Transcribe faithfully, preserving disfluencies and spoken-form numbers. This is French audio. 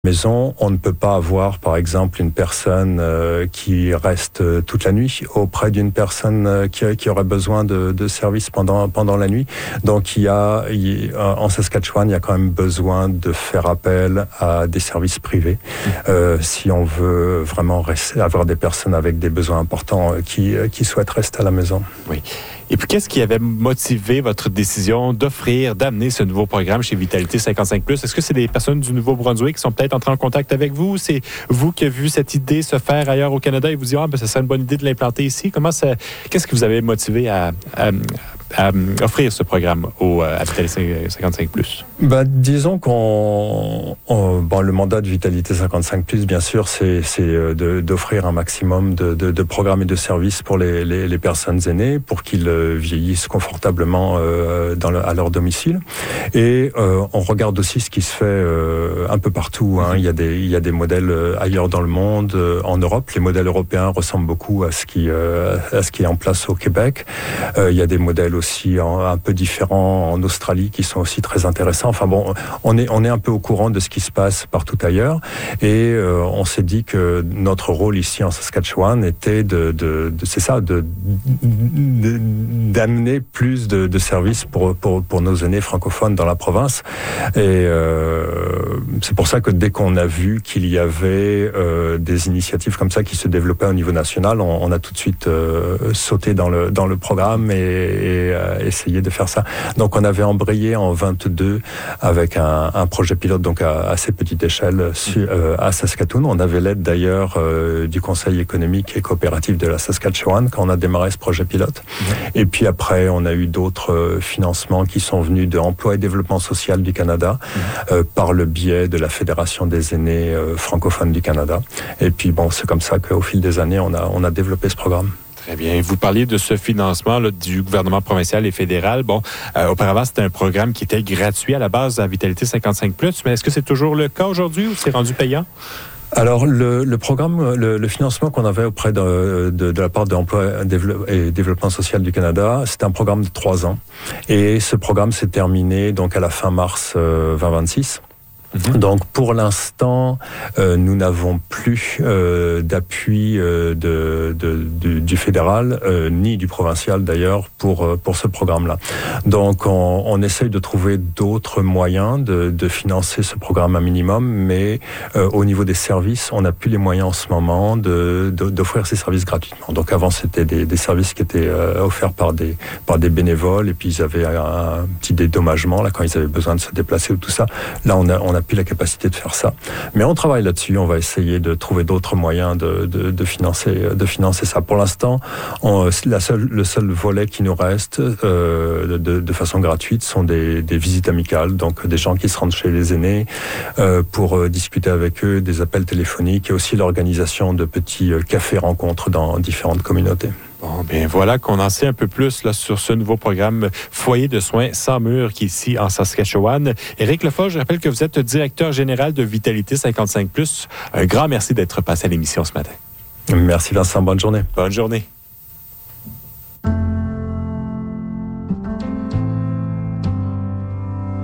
maison, on ne peut pas avoir, par exemple, une personne euh, qui reste euh, toute la nuit auprès d'une personne euh, qui, qui aurait besoin de, de services pendant pendant la nuit. Donc, il y a, il, en Saskatchewan, il y a quand même besoin de faire appel à des services privés euh, si on veut vraiment rester, avoir des personnes avec des besoins importants euh, qui qui souhaitent rester à la maison. Oui. Et puis, qu'est-ce qui avait motivé votre décision d'offrir, d'amener ce nouveau programme chez Vitalité cinquante-cinq plus? Est-ce que c'est des personnes du Nouveau-Brunswick qui sont peut-être entrées en contact avec vous? C'est vous qui avez vu cette idée se faire ailleurs au Canada et vous dites, ah, ben, ça serait une bonne idée de l'implanter ici? Comment ça, qu'est-ce qui vous avait motivé à, à, à offrir ce programme au, à Vitalité cinquante-cinq plus? Ben, disons qu'on, on, bon, le mandat de Vitalité cinquante-cinq plus, bien sûr, c'est, c'est de, d'offrir un maximum de, de, de programmes et de services pour les, les, les personnes aînées, pour qu'ils vieillissent confortablement euh, dans le, à leur domicile. Et euh, on regarde aussi ce qui se fait euh, un peu partout. Hein. Il y a des, il y a des modèles ailleurs dans le monde, euh, en Europe. Les modèles européens ressemblent beaucoup à ce qui, euh, à ce qui est en place au Québec. Euh, il y a des modèles aussi en, un peu différents en Australie qui sont aussi très intéressants. Enfin bon, on est, on est un peu au courant de ce qui se passe partout ailleurs. Et euh, on s'est dit que notre rôle ici en Saskatchewan était de, de, de c'est ça, de, de d'amener plus de, de services pour, pour, pour nos aînés francophones dans la province. Et euh, c'est pour ça que dès qu'on a vu qu'il y avait euh, des initiatives comme ça qui se développaient au niveau national, on, on a tout de suite euh, sauté dans le, dans le programme et, et euh, essayé de faire ça. Donc on avait embrayé en vingt-deux avec un, un projet pilote donc à assez petite échelle su, euh, à Saskatoon. On avait l'aide d'ailleurs euh, du Conseil économique et coopératif de la Saskatchewan quand on a démarré ce projet pilote. Et puis après, on a eu d'autres euh, financements qui sont venus de Emploi et Développement Social du Canada mmh. euh, par le biais de la Fédération des aînés euh, francophones du Canada. Et puis bon, c'est comme ça qu'au fil des années, on a, on a développé ce programme. Très bien. Vous parliez de ce financement là, du gouvernement provincial et fédéral. Bon, euh, auparavant, c'était un programme qui était gratuit à la base à Vitalité cinquante-cinq plus, mais est-ce que c'est toujours le cas aujourd'hui ou c'est rendu payant? Alors, le, le programme, le, le financement qu'on avait auprès de, de, de la part de l'Emploi et Développement Social du Canada, c'était un programme de trois ans. Et ce programme s'est terminé donc à la fin mars euh, vingt vingt-six. Mmh. Donc pour l'instant, euh, nous n'avons plus euh, d'appui euh, de, de, de, du fédéral euh, ni du provincial d'ailleurs pour euh, pour ce programme-là. Donc on, on essaye de trouver d'autres moyens de, de financer ce programme un minimum, mais euh, au niveau des services, on n'a plus les moyens en ce moment de, de d'offrir ces services gratuitement. Donc avant c'était des, des services qui étaient euh, offerts par des par des bénévoles et puis ils avaient un, un petit dédommagement là quand ils avaient besoin de se déplacer ou tout ça. Là on a on a plus la capacité de faire ça. Mais on travaille là-dessus, on va essayer de trouver d'autres moyens de, de, de, financer, de financer ça. Pour l'instant, on, la seule, le seul volet qui nous reste euh, de, de façon gratuite sont des, des visites amicales, donc des gens qui se rendent chez les aînés euh, pour euh, discuter avec eux, des appels téléphoniques et aussi l'organisation de petits euh, cafés-rencontres dans différentes communautés. Bon, bien voilà qu'on en sait un peu plus là, sur ce nouveau programme Foyer de soins sans mur qui est ici en Saskatchewan. Éric Lefort, je rappelle que vous êtes directeur général de Vitalité cinquante-cinq plus. Un grand merci d'être passé à l'émission ce matin. Merci Vincent, bonne journée. Bonne journée.